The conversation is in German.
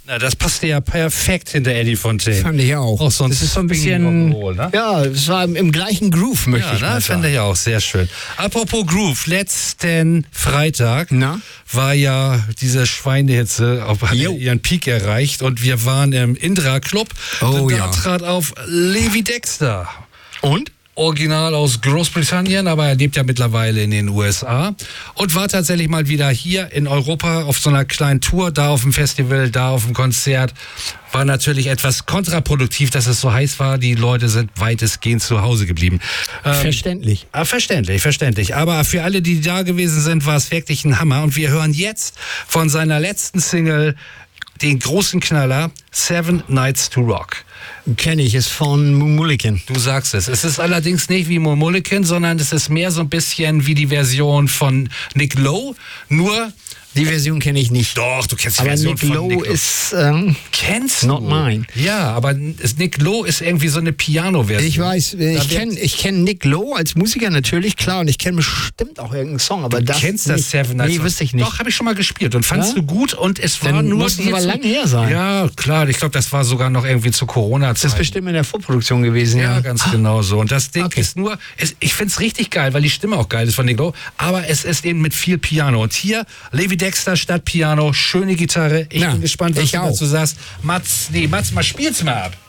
Na, das passte ja perfekt hinter Eddie Fontaine. Fand ich auch. Auch so ein das ist so ein bisschen, ne? ja, es war im gleichen Groove, möchte ich mal sagen. Fand ich auch sehr schön. Apropos Groove, letzten Freitag war ja diese Schweinehitze, hat ihren Peak erreicht und wir waren im Indra Club. Und da trat auf Levi Dexter. Und? Original aus Großbritannien, aber er lebt ja mittlerweile in den USA und war tatsächlich mal wieder hier in Europa auf so einer kleinen Tour, da auf dem Festival, da auf dem Konzert. War natürlich etwas kontraproduktiv, dass es so heiß war. Die Leute sind weitestgehend zu Hause geblieben. Verständlich. Verständlich. Aber für alle, die da gewesen sind, war es wirklich ein Hammer. Und wir hören jetzt von seiner letzten Single den großen Knaller, Seven Nights to Rock. Kenne ich, ist von Mullican. Du sagst es. Es ist allerdings nicht wie Mullican, sondern es ist mehr so ein bisschen wie die Version von Nick Lowe, nur... Die Version kenne ich nicht. Doch, du kennst die Version von Nick Lowe. Nick Lowe ist... Kennst not du? mine. Ja, aber Nick Lowe ist irgendwie so eine Piano-Version. Ich weiß, ich kenn Nick Lowe als Musiker natürlich, klar, und ich kenne bestimmt auch irgendeinen Song, aber du kennst das Seven Nights? Nee, wüsste ich nicht. Doch, habe ich schon mal gespielt und fandst du gut und es war dann nur... muss es aber lange her sein. Ja, klar, ich glaube, das war sogar noch irgendwie zu Corona-Zeit. Das ist bestimmt in der Vorproduktion gewesen, ja. Ja, ganz genau so. Und das Ding ist nur, ich finde es richtig geil, weil die Stimme auch geil ist von Nick Lowe, aber es ist eben mit viel Piano. Und hier, Levi Dexter statt Piano, schöne Gitarre. Ich bin gespannt, was du dazu sagst. Mats, mal spiel's mal ab.